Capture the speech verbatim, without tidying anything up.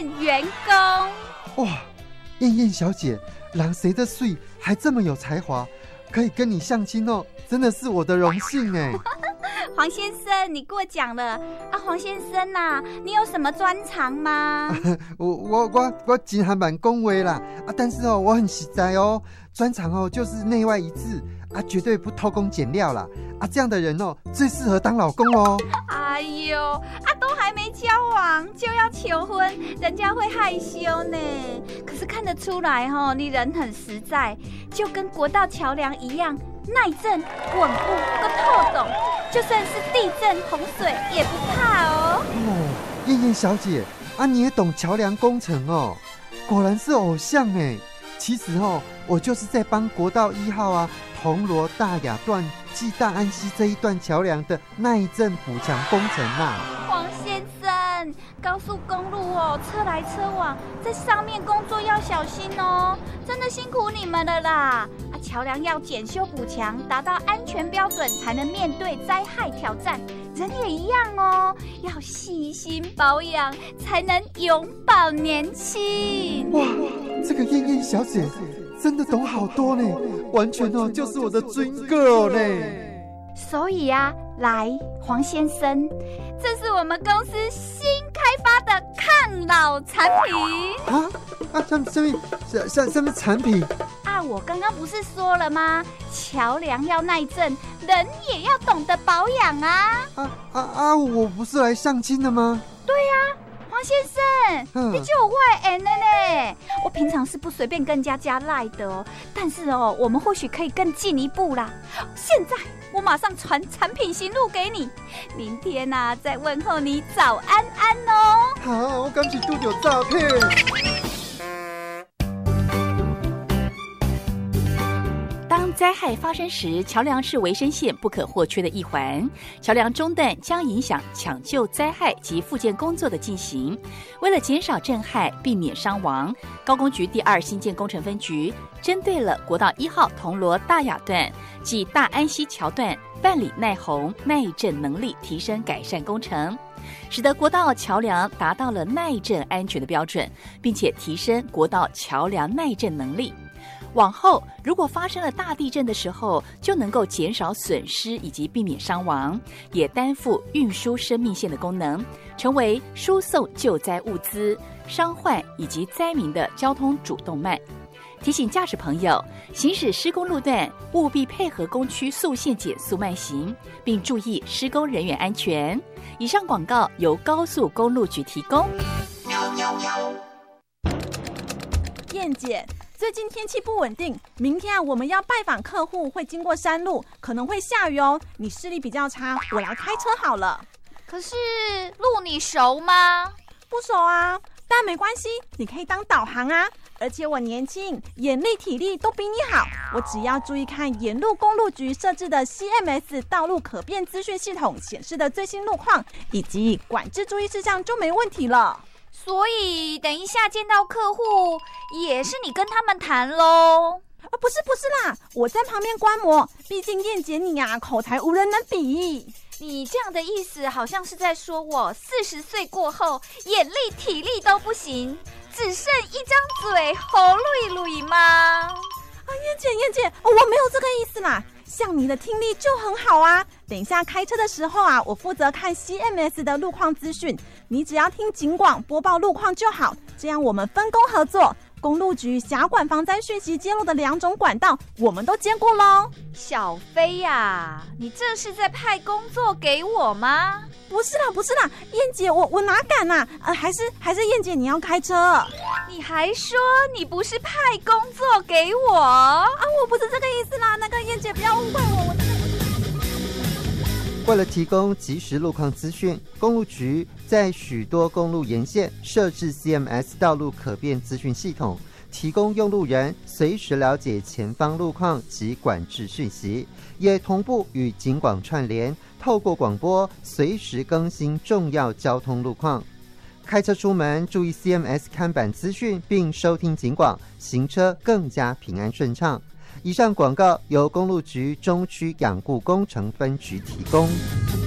任员工。 哇，燕燕小姐，郎谁的水还这么有才华，可以跟你相亲哦，真的是我的荣幸哎。 黄先生，你过奖了啊！黄先生啊，你有什么专长吗？ 我我我我真还蛮恭维啦啊，但是哦，我很实在哦，专长哦就是内外一致啊，绝对不偷工减料啦啊，这样的人哦最适合当老公哦。 哎呦啊，都还没交往就要求婚，人家会害羞呢。可是看得出来哦，你人很实在，就跟国道桥梁一样。耐震、稳固跟透懂，就算是地震、洪水也不怕哦。 哦，燕燕小姐啊，你也懂桥梁工程哦，果然是偶像哎。其实哦，我就是在帮国道一号啊，铜锣大雅段暨大安溪这一段桥梁的耐震补强工程呐。 黄先生，高速公路哦，车来车往，在上面工作要小心哦，真的辛苦你们了啦。啊，桥梁要检修补强，达到安全标准，才能面对灾害挑战。人也一样哦，要细心保养，才能永葆年轻。 哇，这个燕燕小姐真的懂好多呢，完全哦就是我的 dream girl 呢。 所以啊，来，黄先生，这是我们公司新开发的抗老产品啊啊！什么什么什什么产品啊？我刚刚不是说了吗？桥梁要耐震，人也要懂得保养啊！ 啊啊啊！我不是来相亲的吗？ 对呀、啊。黄先生，嗯、你就有外援了呢。我平常是不随便跟人家加赖的哦，但是哦，我们或许可以更进一步啦。现在我马上传产品型录给你，明天呐、啊、再问候你早安安哦。 好，我赶紧丢丢照片。 当灾害发生时，桥梁是维生线不可或缺的一环。桥梁中断将影响抢救灾害及复健工作的进行。为了减少震撼，避免伤亡，高工局第二新建工程分局针对了国道一号铜锣大雅段及大安溪桥段，办理耐洪、耐震能力提升改善工程，使得国道桥梁达到了耐震安全的标准，并且提升国道桥梁耐震能力。往后如果发生了大地震的时候，就能够减少损失以及避免伤亡，也担负运输生命线的功能，成为输送救灾物资、伤患以及灾民的交通主动脉。提醒驾驶朋友，行驶施工路段务必配合工区速限减速慢行，并注意施工人员安全。以上广告由高速公路局提供。 燕姐，最近天气不稳定，明天啊我们要拜访客户，会经过山路，可能会下雨哦。你视力比较差，我来开车好了。 可是路你熟吗？ 不熟啊，但没关系，你可以当导航啊。而且我年轻，眼力体力都比你好，我只要注意看沿路公路局设置的 C M S 道路可变资讯系统显示的最新路况以及管制注意事项就没问题了。 所以等一下见到客户，也是你跟他们谈咯？ 啊，不是不是啦，我在旁边观摩，毕竟燕姐你啊，口才无人能比。 你这样的意思好像是在说我四十岁过后，眼力体力都不行，只剩一张嘴，喉噜噜吗？啊， 燕姐燕姐，我没有这个意思啦。像你的听力就很好啊，等一下开车的时候啊，我负责看 C M S 的路况资讯，你只要听警广播报路况就好，这样我们分工合作，公路局辖管防灾讯息揭露的两种管道我们都兼顾咯。 小飞呀、啊，你这是在派工作给我吗？ 不是啦不是啦，燕姐我我哪敢啊，呃，还是还是燕姐你要开车。 你还说你不是派工作给我啊？ 我不是这个意思啦，那个燕姐不要误会我，我真的。为了提供即时路况资讯，公路局在许多公路沿线设置 C M S 道路可变资讯系统，提供用路人随时了解前方路况及管制讯息，也同步与警广串联，透过广播随时更新重要交通路况。开车出门注意 C M S 看板资讯，并收听警广，行车更加平安顺畅。以上广告由公路局中区养护工程分局提供。